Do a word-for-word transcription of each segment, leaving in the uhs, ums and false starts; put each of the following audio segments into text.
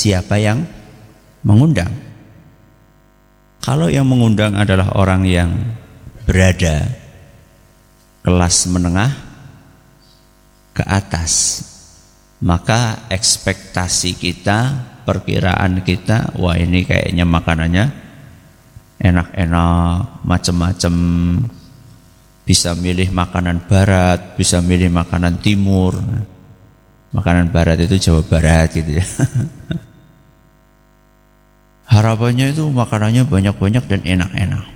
siapa yang mengundang. Kalau yang mengundang adalah orang yang berada kelas menengah ke atas, maka ekspektasi kita, perkiraan kita, wah ini kayaknya makanannya enak-enak, macam-macam, bisa milih makanan barat, bisa milih makanan timur. Makanan barat itu Jawa Barat gitu ya. Harapannya itu makanannya banyak-banyak dan enak-enak.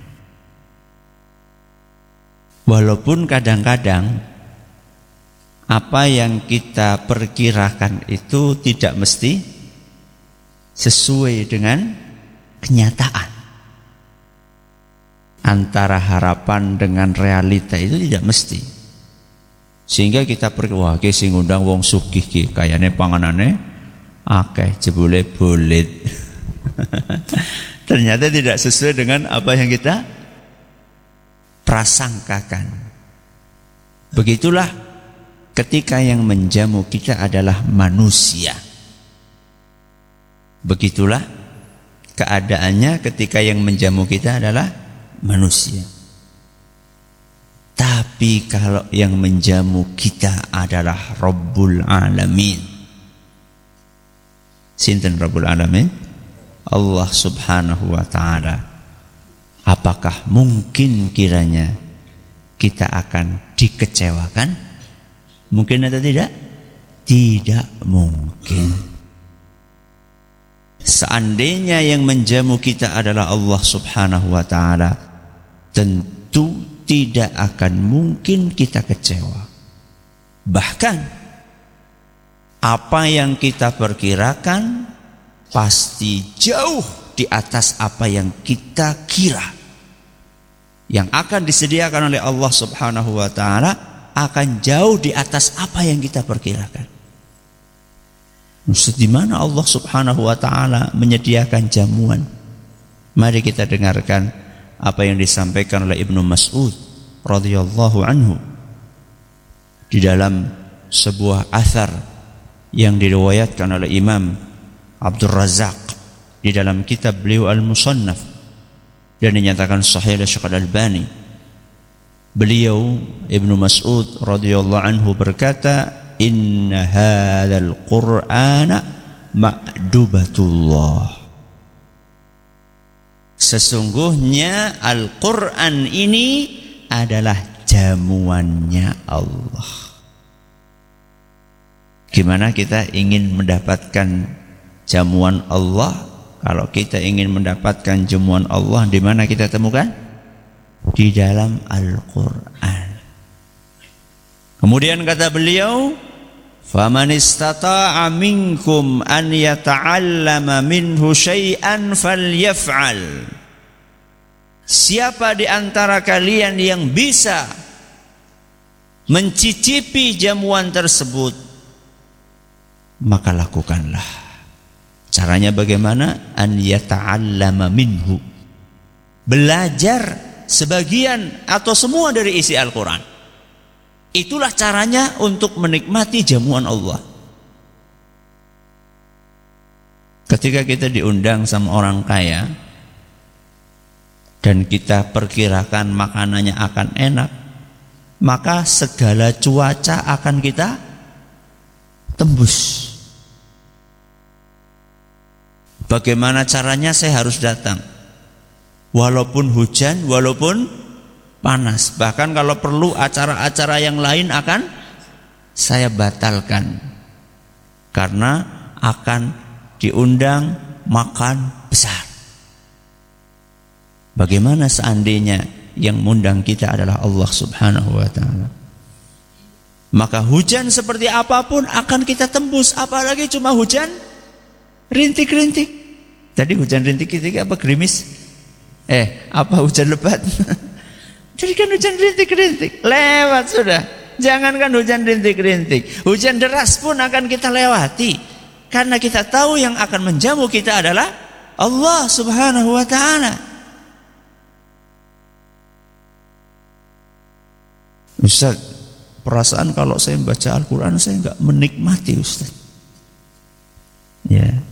Walaupun kadang-kadang apa yang kita perkirakan itu tidak mesti sesuai dengan kenyataan. Antara harapan dengan realita itu tidak mesti. Sehingga kita pergi, wah ki sing ngundang wong sugih ki, kayane panganane akeh jebule bolit. Ternyata tidak sesuai dengan apa yang kita prasangkakan. Begitulah ketika yang menjamu kita adalah manusia. Begitulah keadaannya ketika yang menjamu kita adalah manusia. Tapi kalau yang menjamu kita adalah Rabbul Alamin. Sinten Rabbul Alamin? Allah Subhanahu wa ta'ala. Apakah mungkin kiranya kita akan dikecewakan? Mungkin atau tidak? Tidak mungkin. Seandainya yang menjamu kita adalah Allah Subhanahu wa ta'ala, tentu tidak akan mungkin kita kecewa. Bahkan apa yang kita perkirakan pasti jauh di atas apa yang kita kira. Yang akan disediakan oleh Allah Subhanahu wa ta'ala akan jauh di atas apa yang kita perkirakan. Maksud di mana Allah Subhanahu wa ta'ala menyediakan jamuan? Mari kita dengarkan apa yang disampaikan oleh Ibnu Mas'ud radhiyallahu anhu di dalam sebuah athar yang diriwayatkan oleh Imam Abdul Razak di dalam kitab beliau Al-Musannaf dan dinyatakan sahih oleh Syekh Al-Albani. Beliau Ibnu Mas'ud radhiyallahu anhu berkata, "Inna hadzal Qur'ana ma'dubatullah." Sesungguhnya Al-Quran ini adalah jamuannya Allah. Gimana kita ingin mendapatkan jamuan Allah? Kalau kita ingin mendapatkan jamuan Allah, di mana kita temukan? Di dalam Al-Quran. Kemudian kata beliau, "Faman istata'a minkum an yata'allama minhu syai'an falyaf'al." Siapa di antara kalian yang bisa mencicipi jamuan tersebut, maka lakukanlah. Caranya bagaimana? An yata'allama minhu. Belajar sebagian atau semua dari isi Al-Quran. Itulah caranya untuk menikmati jamuan Allah. Ketika kita diundang sama orang kaya dan kita perkirakan makanannya akan enak, maka segala cuaca akan kita tembus. Bagaimana caranya? Saya harus datang walaupun hujan, walaupun panas. Bahkan kalau perlu acara-acara yang lain akan saya batalkan, karena akan diundang makan besar. Bagaimana seandainya yang mengundang kita adalah Allah Subhanahu wa ta'ala? Maka hujan seperti apapun akan kita tembus. Apalagi cuma hujan rintik-rintik. Tadi hujan rintik-rintik apa gerimis? Eh, apa hujan lebat? Jadi kan hujan rintik-rintik, lewat sudah. Jangankan hujan rintik-rintik, hujan deras pun akan kita lewati, karena kita tahu yang akan menjamu kita adalah Allah Subhanahu wa ta'ala. Ustaz, perasaan kalau saya membaca Al-Quran saya enggak menikmati, Ustaz. Ya,